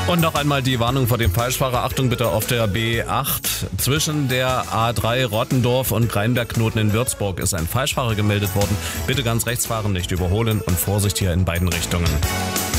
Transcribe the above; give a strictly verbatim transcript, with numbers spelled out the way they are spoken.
Und noch einmal die Warnung vor dem Falschfahrer. Achtung bitte auf der B acht. Zwischen der A drei Rottendorf und Greinberg-Knoten in Würzburg ist ein Falschfahrer gemeldet worden. Bitte ganz rechts fahren, nicht überholen und Vorsicht hier in beiden Richtungen.